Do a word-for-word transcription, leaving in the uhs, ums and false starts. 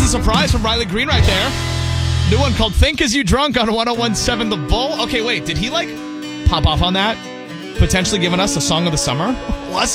a surprise from Riley Green right there. New one called Think As You Drunk on one oh one seven The Bull. Okay, wait, did he like pop off on that? Potentially giving us a song of the summer? Let's